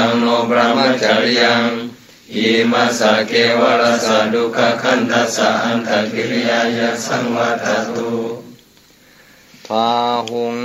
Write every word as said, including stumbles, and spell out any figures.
งโนบรมจริยังอิมัสสะเกวรสะดุขขันธัสสะอันตกิริยายะสังวัตตุพาหุง